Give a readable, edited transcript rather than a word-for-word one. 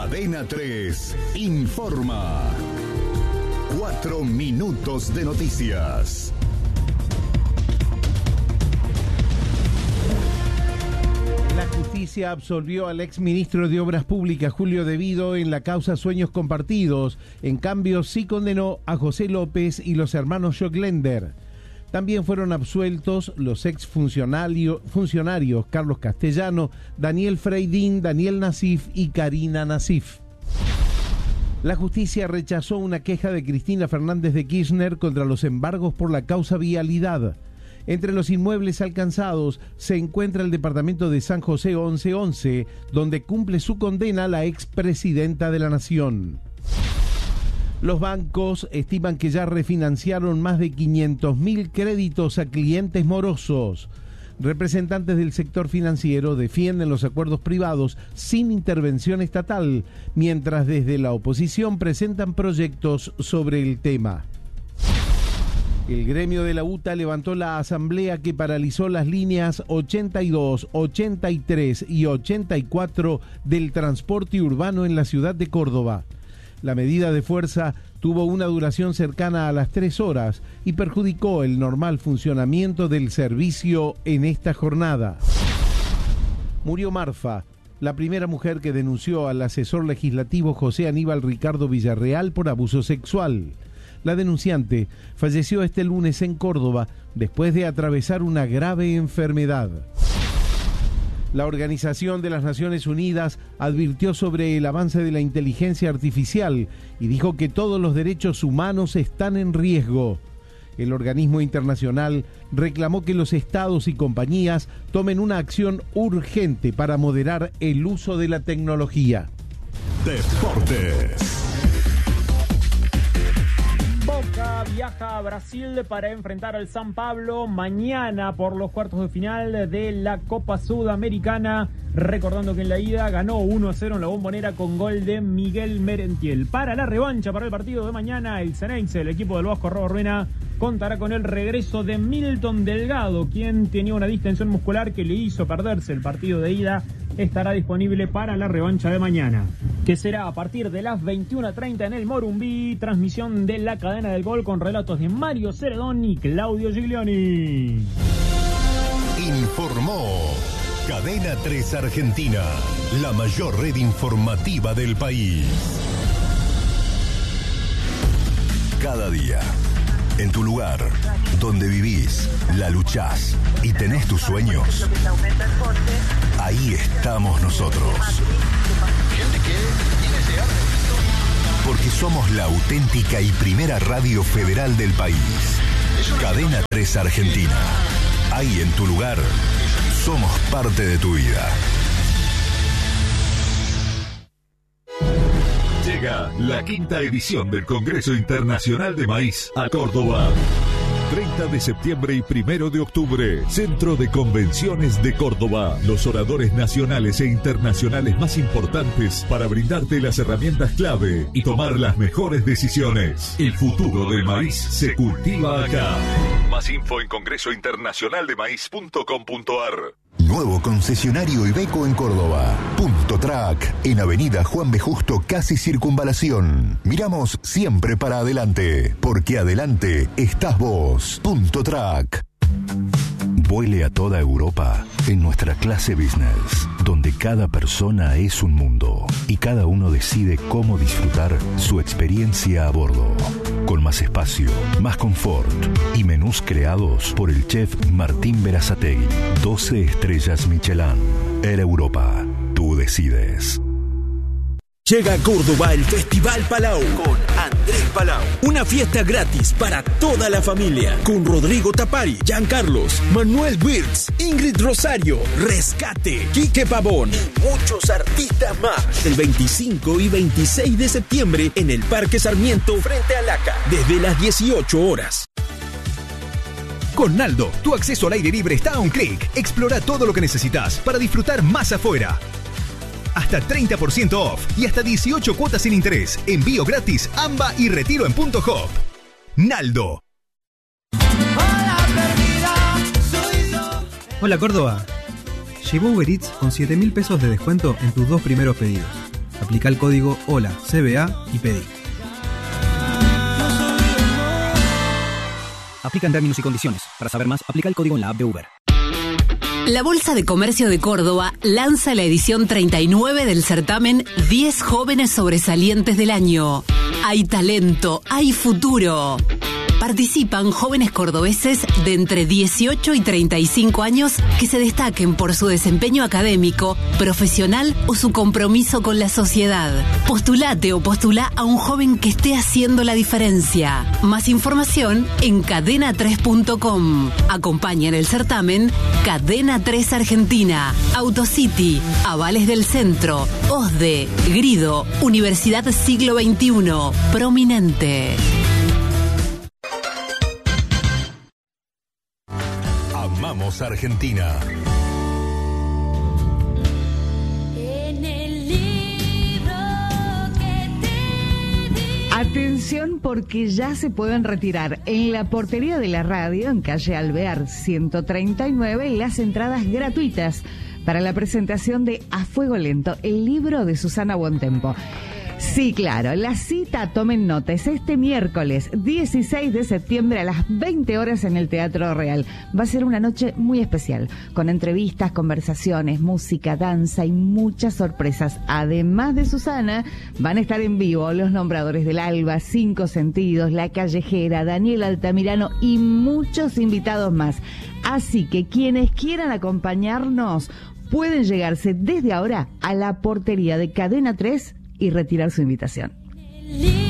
Cadena 3 informa. 4 minutos de noticias. La justicia absolvió al exministro de Obras Públicas, Julio De Vido, en la causa Sueños Compartidos. En cambio, sí condenó a José López y los hermanos Joclender. También fueron absueltos los exfuncionarios Carlos Castellano, Daniel Freidín, Daniel Nasif y Karina Nasif. La justicia rechazó una queja de Cristina Fernández de Kirchner contra los embargos por la causa vialidad. Entre los inmuebles alcanzados se encuentra el departamento de San José 1111, donde cumple su condena la expresidenta de la Nación. Los bancos estiman que ya refinanciaron más de 500.000 créditos a clientes morosos. Representantes del sector financiero defienden los acuerdos privados sin intervención estatal, mientras desde la oposición presentan proyectos sobre el tema. El gremio de la UTA levantó la asamblea que paralizó las líneas 82, 83 y 84 del transporte urbano en la ciudad de Córdoba. La medida de fuerza tuvo una duración cercana a las 3 horas y perjudicó el normal funcionamiento del servicio en esta jornada. Murió Marfa, la primera mujer que denunció al asesor legislativo José Aníbal Ricardo Villarreal por abuso sexual. La denunciante falleció este lunes en Córdoba después de atravesar una grave enfermedad. La Organización de las Naciones Unidas advirtió sobre el avance de la inteligencia artificial y dijo que todos los derechos humanos están en riesgo. El organismo internacional reclamó que los estados y compañías tomen una acción urgente para moderar el uso de la tecnología. Deportes. Boca viaja a Brasil para enfrentar al San Pablo mañana por los cuartos de final de la Copa Sudamericana. Recordando que en la ida ganó 1-0 en la Bombonera con gol de Miguel Merentiel. Para la revancha, para el partido de mañana, el Ceneice, el equipo del Vasco Arrobarruena, contará con el regreso de Milton Delgado, quien tenía una distensión muscular que le hizo perderse el partido de ida. Estará disponible para la revancha de mañana, que será a partir de las 21:30 en el Morumbí. Transmisión de la Cadena del Gol con relatos de Mario Ceredón y Claudio Giglioni. Informó Cadena 3 Argentina, la mayor red informativa del país. Cada día, en tu lugar, donde vivís, la luchás y tenés tus sueños, ahí estamos nosotros. Porque somos la auténtica y primera radio federal del país. Cadena 3 Argentina. Ahí en tu lugar, somos parte de tu vida. Llega la 5ª edición del Congreso Internacional de Maíz a Córdoba. 30 de septiembre y 1 de octubre, Centro de Convenciones de Córdoba. Los oradores nacionales e internacionales más importantes para brindarte las herramientas clave y tomar las mejores decisiones. El futuro del maíz se cultiva acá. Más info en congresointernacionaldemaíz.com.ar. Nuevo concesionario Iveco en Córdoba. Punto Track, en Avenida Juan B. Justo, casi Circunvalación. Miramos siempre para adelante, porque adelante estás vos. Punto Track. Vuele a toda Europa en nuestra clase business, donde cada persona es un mundo y cada uno decide cómo disfrutar su experiencia a bordo. Con más espacio, más confort y menús creados por el chef Martín Berazategui. 12 estrellas Michelin. Air Europa. Tú decides. Llega a Córdoba el Festival Palau con Andrés Palau. Una fiesta gratis para toda la familia con Rodrigo Tapari, Giancarlos, Manuel Wirtz, Ingrid Rosario, Rescate, Quique Pavón y muchos artistas más. El 25 y 26 de septiembre en el Parque Sarmiento frente a Laca desde las 18 horas. Con Naldo, tu acceso al aire libre está a un clic. Explora todo lo que necesitas para disfrutar más afuera. Hasta 30% off y hasta 18 cuotas sin interés. Envío gratis, AMBA y retiro en Punto Hop. Naldo. Hola Córdoba. Llevo Uber Eats con 7.000 pesos de descuento en tus 2 primeros pedidos. Aplica el código HOLA CBA y pedí. Aplican términos y condiciones. Para saber más, aplica el código en la app de Uber. La Bolsa de Comercio de Córdoba lanza la edición 39 del certamen 10 jóvenes sobresalientes del año. Hay talento, hay futuro. Participan jóvenes cordobeses de entre 18 y 35 años que se destaquen por su desempeño académico, profesional o su compromiso con la sociedad. Postulate o postulá a un joven que esté haciendo la diferencia. Más información en cadena3.com. Acompañan el certamen Cadena 3 Argentina, Autocity, Avales del Centro, OSDE, Grido, Universidad Siglo XXI, Prominente. Amamos Argentina. Atención porque ya se pueden retirar en la portería de la radio, en calle Alvear 139, las entradas gratuitas para la presentación de A Fuego Lento, el libro de Susana Bontempo. Sí, claro, la cita, tomen nota, es este miércoles 16 de septiembre a las 20 horas en el Teatro Real. Va a ser una noche muy especial, con entrevistas, conversaciones, música, danza y muchas sorpresas. Además de Susana, van a estar en vivo los nombradores del Alba, Cinco Sentidos, La Callejera, Daniel Altamirano y muchos invitados más. Así que quienes quieran acompañarnos pueden llegarse desde ahora a la portería de Cadena 3 y retirar su invitación.